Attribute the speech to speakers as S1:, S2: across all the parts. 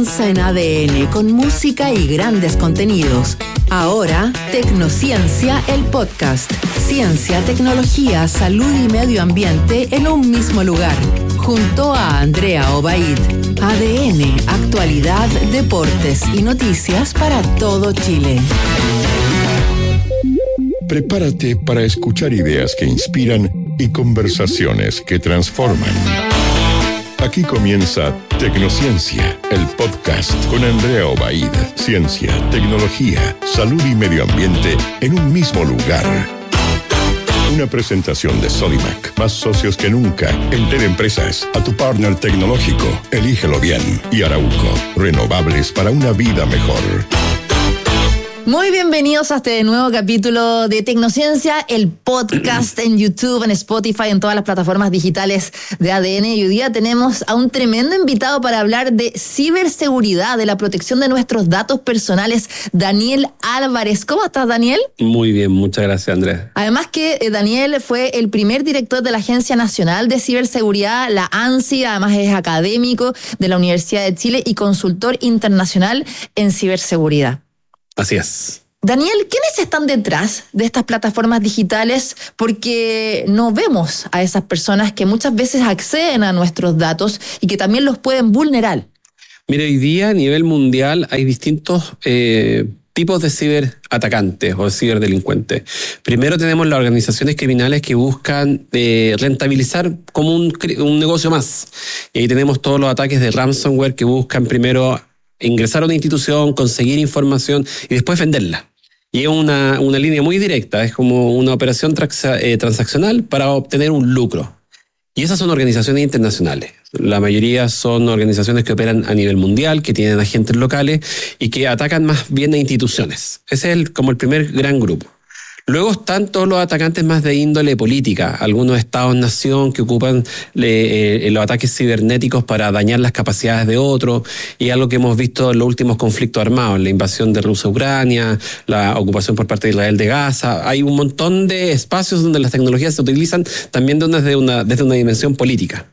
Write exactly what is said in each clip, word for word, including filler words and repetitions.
S1: comienza en A D N con música y grandes contenidos. Ahora, Tecnociencia, el podcast. Ciencia, tecnología, salud y medio ambiente en un mismo lugar. Junto a Andrea Obaid. A D N, actualidad, deportes y noticias para todo Chile.
S2: Prepárate para escuchar ideas que inspiran y conversaciones que transforman. Aquí comienza Tecnociencia, el podcast con Andrea Obaid. Ciencia, tecnología, salud y medio ambiente en un mismo lugar. Una presentación de Sodimac, más socios que nunca. Enter Empresas, a tu partner tecnológico. Elígelo bien. Y Arauco, renovables para una vida mejor.
S3: Muy bienvenidos a este nuevo capítulo de Tecnociencia, el podcast en YouTube, en Spotify, en todas las plataformas digitales de A D N. Y hoy día tenemos a un tremendo invitado para hablar de ciberseguridad, de la protección de nuestros datos personales, Daniel Álvarez. ¿Cómo estás, Daniel?
S4: Muy bien, muchas gracias, Andrés.
S3: Además que eh, Daniel fue el primer director de la Agencia Nacional de Ciberseguridad, la ANSI, además es académico de la Universidad de Chile y consultor internacional en ciberseguridad.
S4: Así es.
S3: Daniel, ¿quiénes están detrás de estas plataformas digitales? Porque no vemos a esas personas que muchas veces acceden a nuestros datos y que también los pueden vulnerar.
S4: Mira, hoy día a nivel mundial hay distintos eh, tipos de ciberatacantes o ciberdelincuentes. Primero tenemos las organizaciones criminales que buscan eh, rentabilizar como un, un negocio más. Y ahí tenemos todos los ataques de ransomware que buscan primero ingresar a una institución, conseguir información y después venderla. Y es una, una línea muy directa, es como una operación traxa, eh, transaccional para obtener un lucro. Y esas son organizaciones internacionales. La mayoría son organizaciones que operan a nivel mundial, que tienen agentes locales y que atacan más bien a instituciones. Ese es el, como el primer gran grupo. Luego están todos los atacantes más de índole política, algunos estados-nación que ocupan eh, los ataques cibernéticos para dañar las capacidades de otros, y algo que hemos visto en los últimos conflictos armados, la invasión de Rusia a Ucrania, la ocupación por parte de Israel de Gaza. Hay un montón de espacios donde las tecnologías se utilizan también desde una, desde una dimensión política.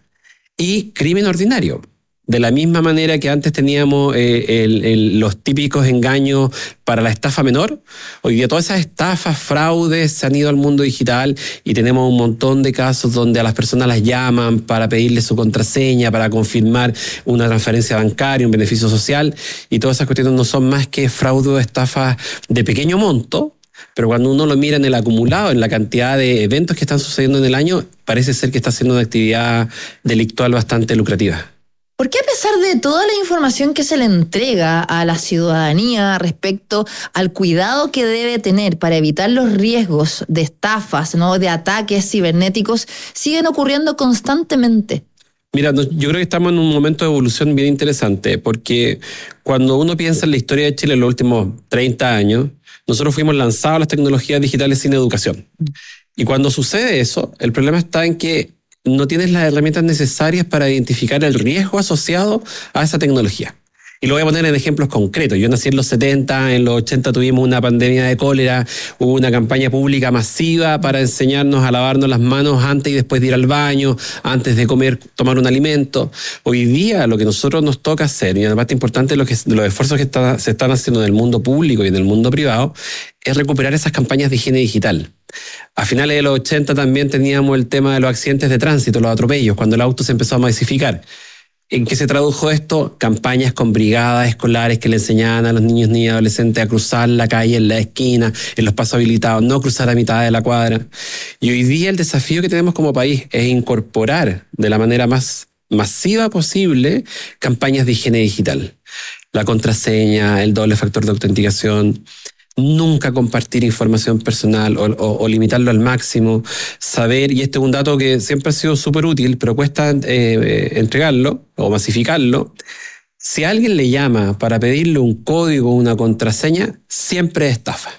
S4: Y crimen ordinario. De la misma manera que antes teníamos eh, el, el, los típicos engaños para la estafa menor, hoy día todas esas estafas, fraudes se han ido al mundo digital y tenemos un montón de casos donde a las personas las llaman para pedirles su contraseña, para confirmar una transferencia bancaria, un beneficio social, y todas esas cuestiones no son más que fraude o estafas de pequeño monto. Pero cuando uno lo mira en el acumulado, en la cantidad de eventos que están sucediendo en el año, parece ser que está siendo una actividad delictual bastante lucrativa.
S3: ¿Por qué a pesar de toda la información que se le entrega a la ciudadanía respecto al cuidado que debe tener para evitar los riesgos de estafas, ¿no?, de ataques cibernéticos, siguen ocurriendo constantemente?
S4: Mira, yo creo que estamos en un momento de evolución bien interesante, porque cuando uno piensa en la historia de Chile en los últimos treinta años, nosotros fuimos lanzados a las tecnologías digitales sin educación. Y cuando sucede eso, el problema está en que no tienes las herramientas necesarias para identificar el riesgo asociado a esa tecnología. Y lo voy a poner en ejemplos concretos. Yo nací en los setenta, en los ochenta tuvimos una pandemia de cólera, hubo una campaña pública masiva para enseñarnos a lavarnos las manos antes y después de ir al baño, antes de comer, tomar un alimento. Hoy día lo que nosotros nos toca hacer, y además importante lo que, los esfuerzos que está, se están haciendo en el mundo público y en el mundo privado, es recuperar esas campañas de higiene digital. A finales de los ochenta también teníamos el tema de los accidentes de tránsito, los atropellos, cuando el auto se empezó a masificar. ¿En qué se tradujo esto? Campañas con brigadas escolares que le enseñaban a los niños, niñas y adolescentes a cruzar la calle en la esquina, en los pasos habilitados, no cruzar a mitad de la cuadra. Y hoy día el desafío que tenemos como país es incorporar de la manera más masiva posible campañas de higiene digital. La contraseña, el doble factor de autenticación, nunca compartir información personal o, o, o limitarlo al máximo, saber, y este es un dato que siempre ha sido súper útil, pero cuesta eh, entregarlo o masificarlo. Si alguien le llama para pedirle un código o una contraseña, siempre es estafa.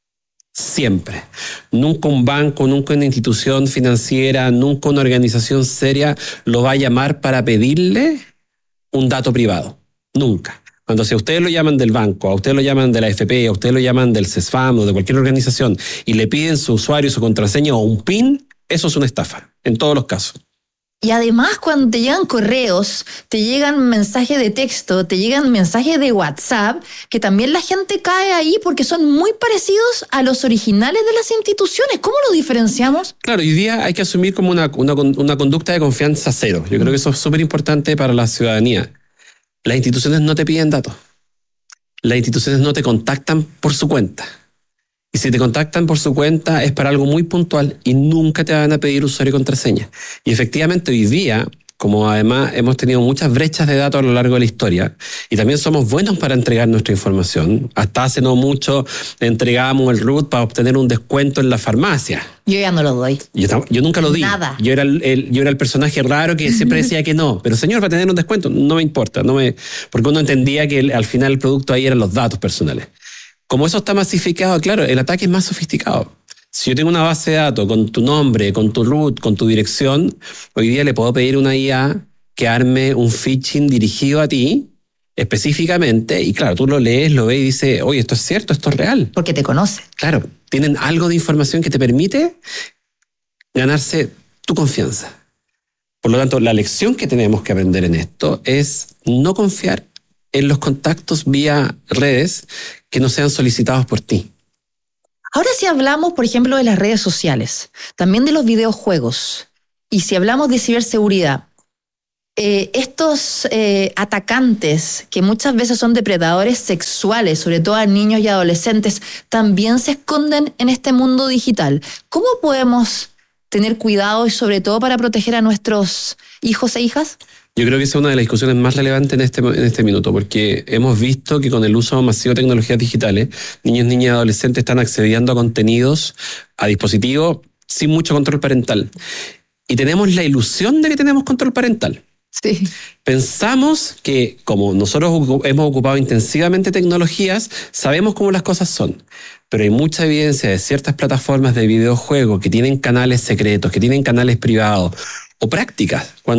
S4: Siempre. Nunca un banco, nunca una institución financiera, nunca una organización seria lo va a llamar para pedirle un dato privado. Nunca. Cuando si a ustedes lo llaman del banco, a ustedes lo llaman de la A F P, a ustedes lo llaman del CESFAM o de cualquier organización y le piden su usuario, su contraseña o un PIN, eso es una estafa, en todos los casos.
S3: Y además cuando te llegan correos, te llegan mensajes de texto, te llegan mensajes de WhatsApp, que también la gente cae ahí porque son muy parecidos a los originales de las instituciones. ¿Cómo lo diferenciamos?
S4: Claro, hoy día hay que asumir como una, una, una conducta de confianza cero. Yo creo que eso es súper importante para la ciudadanía. Las instituciones no te piden datos. Las instituciones no te contactan por su cuenta. Y si te contactan por su cuenta es para algo muy puntual y nunca te van a pedir usuario y contraseña. Y efectivamente hoy día, como además hemos tenido muchas brechas de datos a lo largo de la historia, y también somos buenos para entregar nuestra información, hasta hace no mucho entregábamos el root para obtener un descuento en la farmacia.
S3: Yo ya no lo doy.
S4: Yo, yo nunca lo di.
S3: Nada.
S4: Yo era el, el, yo era el personaje raro que siempre decía que no. Pero señor, para tener un descuento, no me importa. No me, porque uno entendía que el, al final el producto ahí eran los datos personales. Como eso está masificado, claro, el ataque es más sofisticado. Si yo tengo una base de datos con tu nombre, con tu root, con tu dirección, hoy día le puedo pedir a una I A que arme un phishing dirigido a ti específicamente, y claro, tú lo lees, lo ves y dices, oye, esto es cierto, esto es real.
S3: Porque te conoce.
S4: Claro, tienen algo de información que te permite ganarse tu confianza. Por lo tanto, la lección que tenemos que aprender en esto es no confiar en los contactos vía redes que no sean solicitados por ti.
S3: Ahora si hablamos, por ejemplo, de las redes sociales, también de los videojuegos, y si hablamos de ciberseguridad, eh, estos eh, atacantes que muchas veces son depredadores sexuales, sobre todo a niños y adolescentes, también se esconden en este mundo digital. ¿Cómo podemos tener cuidado y sobre todo para proteger a nuestros hijos e hijas?
S4: Yo creo que esa es una de las discusiones más relevantes en este, en este minuto, porque hemos visto que con el uso masivo de tecnologías digitales, niños, niñas y adolescentes están accediendo a contenidos, a dispositivos, sin mucho control parental. Y tenemos la ilusión de que tenemos control parental.
S3: Sí.
S4: Pensamos que, como nosotros hemos ocupado intensivamente tecnologías, sabemos cómo las cosas son. Pero hay mucha evidencia de ciertas plataformas de videojuegos que tienen canales secretos, que tienen canales privados, o prácticas. Cuando